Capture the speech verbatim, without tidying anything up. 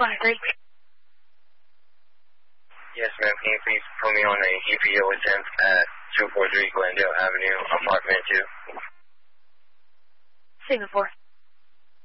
one three. Yes, ma'am. Can you please put me on a E P O attempt at two forty-three Glendale Avenue, apartment two? Signal four.